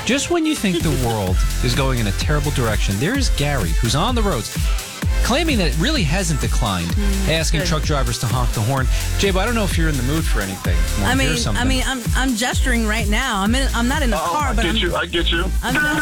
Just when you think the world is going in a terrible direction, there is Gary, who's on the roads, claiming that it really hasn't declined, asking truck drivers to honk the horn. Jabe, I don't know if you're in the mood for anything. I'm gesturing right now. I'm not in the car, but I get you.